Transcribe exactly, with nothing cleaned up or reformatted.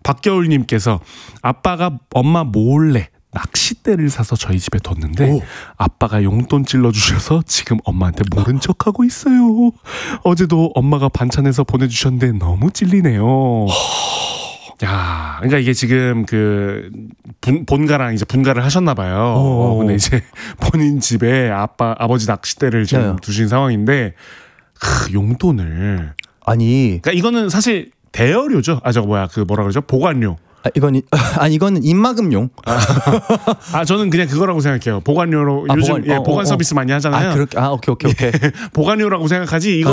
박겨울님께서 아빠가 엄마 몰래 낚싯대를 사서 저희 집에 뒀는데 오. 아빠가 용돈 찔러주셔서 지금 엄마한테 모른 척하고 있어요. 어제도 엄마가 반찬해서 보내주셨는데 너무 찔리네요. 야, 그러니까 이게 지금 그 분, 본가랑 이제 분가를 하셨나 봐요. 어, 근데 이제 본인 집에 아빠 아버지 낚싯대를 지금 네. 두신 상황인데 크, 용돈을 아니, 그러니까 이거는 사실 대여료죠. 아, 저거 뭐야 그 뭐라 그러죠? 보관료. 아, 이건 아니 이거는 입막음용. 아, 아 저는 그냥 그거라고 생각해요. 보관료로 아, 요즘 보관, 예, 어, 보관 서비스 어, 어. 많이 하잖아요. 아, 그렇게 아 오케이 오케이 오케이. 보관료라고 생각하지 이거